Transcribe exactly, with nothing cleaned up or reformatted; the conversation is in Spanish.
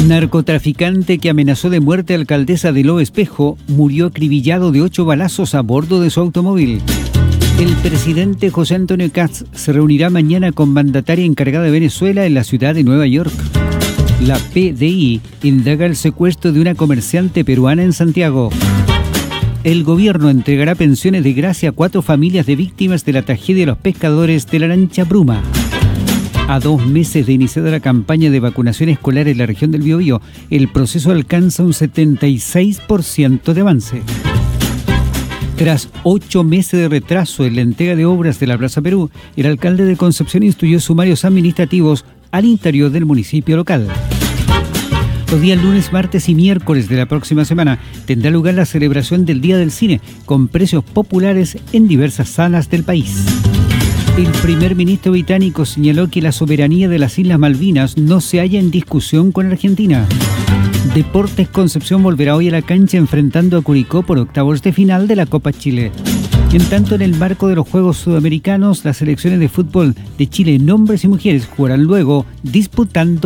Narcotraficante que amenazó de muerte a alcaldesa de Lo Espejo murió acribillado de ocho balazos a bordo de su automóvil. El presidente José Antonio Kast se reunirá mañana con mandataria encargada de Venezuela en la ciudad de Nueva York. La P D I indaga el secuestro de una comerciante peruana en Santiago. El gobierno entregará pensiones de gracia a cuatro familias de víctimas de la tragedia de los pescadores de la lancha Bruma. A dos meses de iniciada la campaña de vacunación escolar en la región del Biobío, el proceso alcanza un setenta y seis por ciento de avance. Tras ocho meses de retraso en la entrega de obras de la Plaza Perú, el alcalde de Concepción instruyó sumarios administrativos al interior del municipio local. Los días lunes, martes y miércoles de la próxima semana tendrá lugar la celebración del Día del Cine, con precios populares en diversas salas del país. El primer ministro británico señaló que la soberanía de las Islas Malvinas no se halla en discusión con Argentina. Deportes Concepción volverá hoy a la cancha enfrentando a Curicó por octavos de final de la Copa Chile. En tanto, en el marco de los Juegos Sudamericanos, las selecciones de fútbol de Chile en hombres y mujeres jugarán luego disputando